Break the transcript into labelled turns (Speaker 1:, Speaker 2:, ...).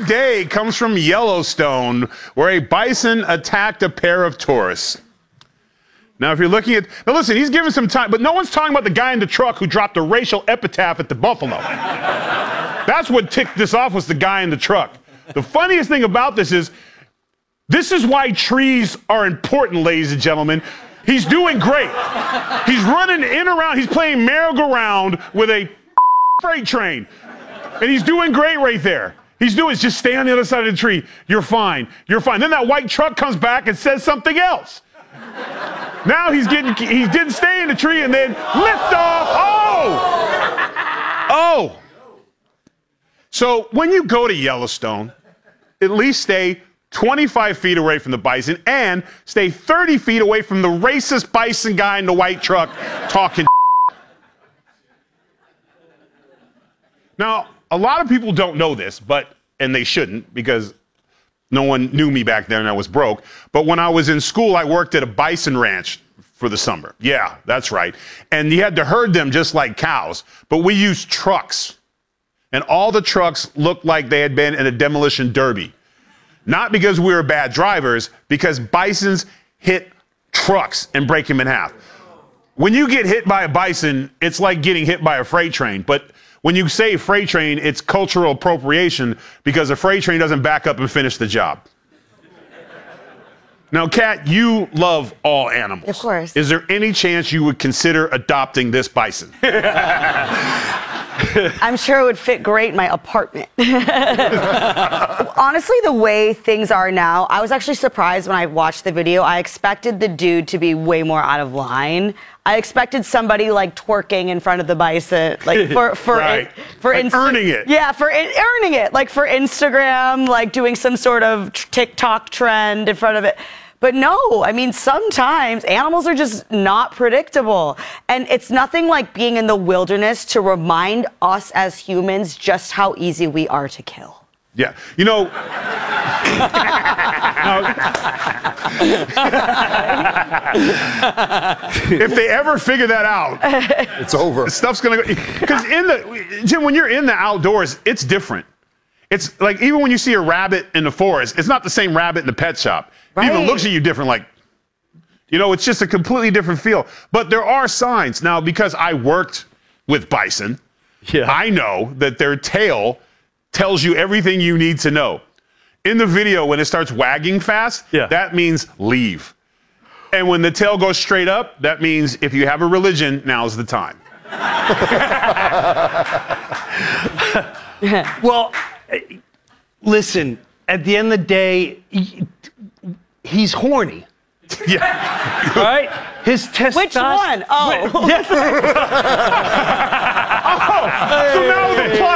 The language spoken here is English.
Speaker 1: day comes from Yellowstone, where a bison attacked a pair of tourists. Now, if you're looking at... Now, listen, he's giving some time, but no one's talking about the guy in the truck who dropped a racial epitaph at the buffalo. That's what ticked this off, was the guy in the truck. The funniest thing about this is why trees are important, ladies and gentlemen. He's doing great. He's running in around, he's playing merry-go-round with a freight train. And he's doing great right there. Just stay on the other side of the tree. You're fine. You're fine. Then that white truck comes back and says something else. Now he didn't stay in the tree and then lift off. Oh! So when you go to Yellowstone, at least stay 25 feet away from the bison and stay 30 feet away from the racist bison guy in the white truck talking. Now, a lot of people don't know this, and they shouldn't, because no one knew me back then and I was broke. But when I was in school, I worked at a bison ranch for the summer. Yeah, that's right. And you had to herd them just like cows. But we used trucks. And all the trucks looked like they had been in a demolition derby. Not because we were bad drivers, because bisons hit trucks and break them in half. When you get hit by a bison, it's like getting hit by a freight train. But when you say freight train, it's cultural appropriation, because a freight train doesn't back up and finish the job. Now, Kat, you love all animals.
Speaker 2: Of course.
Speaker 1: Is there any chance you would consider adopting this bison?
Speaker 2: I'm sure it would fit great in my apartment. Honestly, the way things are now, I was actually surprised when I watched the video. I expected the dude to be way more out of line. I expected somebody like twerking in front of the bison, like for
Speaker 1: right. For like earning it.
Speaker 2: Yeah, earning it, like for Instagram, like doing some sort of TikTok trend in front of it. But no, I mean, sometimes animals are just not predictable. And it's nothing like being in the wilderness to remind us as humans just how easy we are to kill.
Speaker 1: Yeah, you know, if they ever figure that out,
Speaker 3: it's over.
Speaker 1: Stuff's gonna go. Because Jim, when you're in the outdoors, it's different. It's like, even when you see a rabbit in the forest, it's not the same rabbit in the pet shop.
Speaker 2: Right.
Speaker 1: It even looks at you different, like, it's just a completely different feel. But there are signs. Now, because I worked with bison, I know that their tail tells you everything you need to know. In the video, when it starts wagging fast, that means leave. And when the tail goes straight up, that means if you have a religion, now's the time.
Speaker 4: Well, listen, at the end of the day, he's horny.
Speaker 1: Yeah.
Speaker 4: Right? His testosterone.
Speaker 2: Which one? Oh.
Speaker 1: So now the plot